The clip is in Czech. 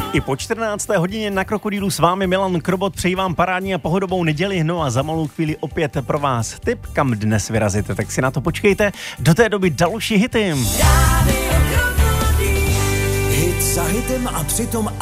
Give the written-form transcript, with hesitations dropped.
I po 14. hodině na Krokodýlu s vámi Milan Krobot, přeji vám parádní a pohodovou neděli, no a za malou chvíli opět pro vás tip, kam dnes vyrazíte, tak si na to počkejte, do té doby další hity. Hit za hitem a přitom